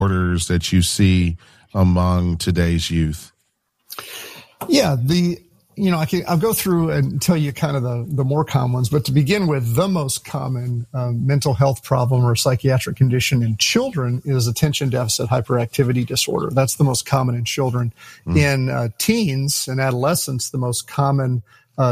disorders that you see among today's youth? Yeah, I'll go through and tell you kind of the more common ones, but to begin with, the most common mental health problem or psychiatric condition in children is attention deficit hyperactivity disorder. That's the most common in children. In teens and adolescents, the most common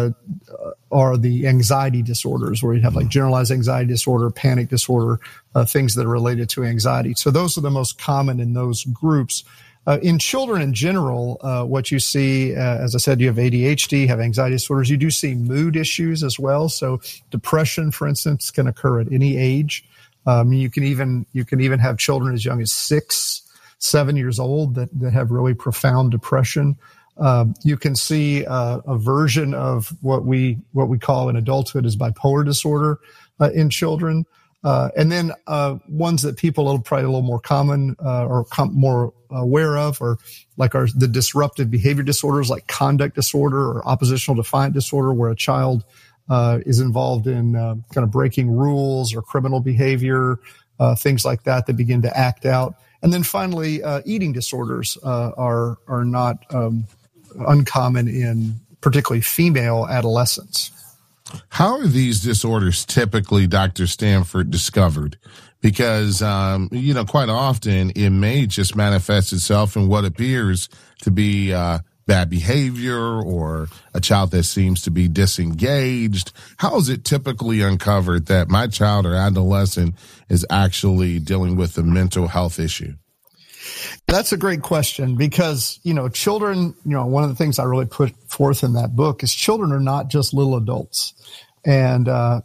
are the anxiety disorders, where you have like generalized anxiety disorder, panic disorder, things that are related to anxiety. So those are the most common in those groups. In children in general, what you see, as I said, you have ADHD, have anxiety disorders. You do see mood issues as well. So depression, for instance, can occur at any age. You can even have children as young as 6, 7 years old that have really profound depression. You can see a version of what we call in adulthood as bipolar disorder in children. And then ones that people probably a little more common or more aware of are the disruptive behavior disorders like conduct disorder or oppositional defiant disorder, where a child is involved in kind of breaking rules or criminal behavior, things like that begin to act out. And then finally, eating disorders are not uncommon in particularly female adolescents. How are these disorders typically, Dr. Stanford, discovered? Because, quite often it may just manifest itself in what appears to be bad behavior or a child that seems to be disengaged. How is it typically uncovered that my child or adolescent is actually dealing with a mental health issue? That's a great question because, children, one of the things I really put forth in that book is children are not just little adults. And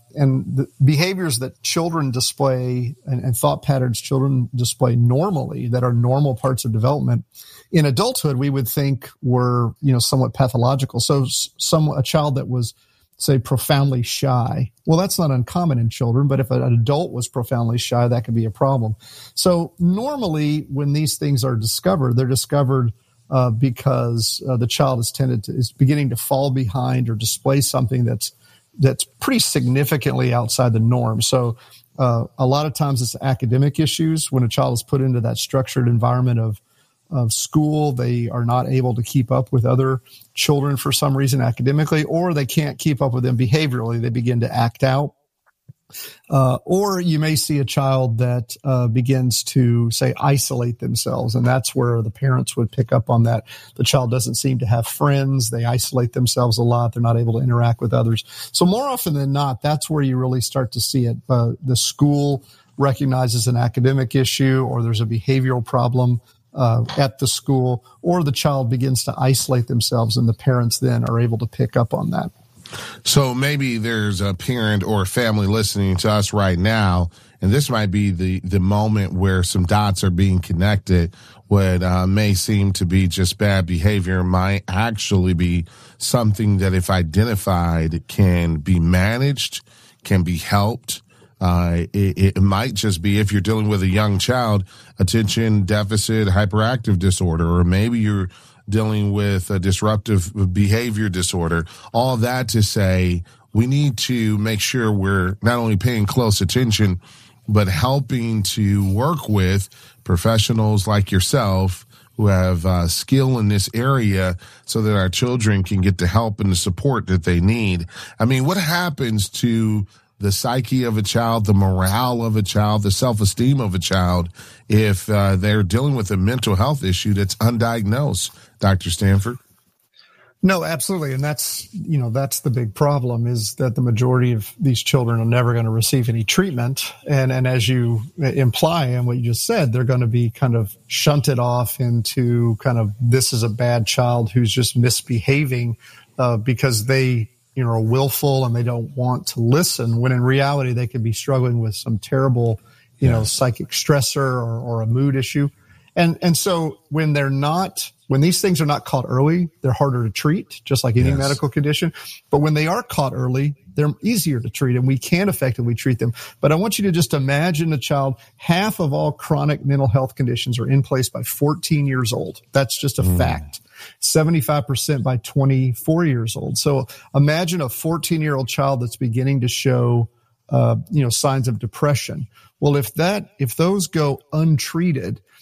the behaviors that children display and thought patterns children display normally that are normal parts of development in adulthood, we would think were, somewhat pathological. So a child that was, say, profoundly shy. Well, that's not uncommon in children, but if an adult was profoundly shy, that could be a problem. So normally when these things are discovered, they're discovered because the child is beginning to fall behind or display something that's pretty significantly outside the norm. So a lot of times it's academic issues. When a child is put into that structured environment of school, they are not able to keep up with other children for some reason academically, or they can't keep up with them behaviorally. They begin to act out. Or you may see a child that begins to, say, isolate themselves, and that's where the parents would pick up on that. The child doesn't seem to have friends. They isolate themselves a lot. They're not able to interact with others. So more often than not, that's where you really start to see it. The school recognizes an academic issue, or there's a behavioral problem at the school, or the child begins to isolate themselves, and the parents then are able to pick up on that. So maybe there's a parent or a family listening to us right now, and this might be the moment where some dots are being connected. What may seem to be just bad behavior might actually be something that, if identified, can be managed, can be helped. It might just be, if you're dealing with a young child, attention deficit hyperactive disorder, or maybe you're dealing with a disruptive behavior disorder. All that to say, we need to make sure we're not only paying close attention, but helping to work with professionals like yourself who have skill in this area so that our children can get the help and the support that they need. I mean, what happens to the psyche of a child, the morale of a child, the self-esteem of a child, if they're dealing with a mental health issue that's undiagnosed, Dr. Stanford? No, absolutely. And that's the big problem, is that the majority of these children are never going to receive any treatment. And as you imply and what you just said, they're going to be kind of shunted off into kind of, this is a bad child who's just misbehaving because they are willful and they don't want to listen, when in reality they could be struggling with some terrible, psychic stressor or a mood issue. And so when these things are not caught early, they're harder to treat, just like any medical condition. But when they are caught early, they're easier to treat, and we can effectively treat them. But I want you to just imagine a child. Half of all chronic mental health conditions are in place by 14 years old. That's just a fact. 75% by 24 years old. So imagine a 14-year-old child that's beginning to show, signs of depression. Well, if those go untreated,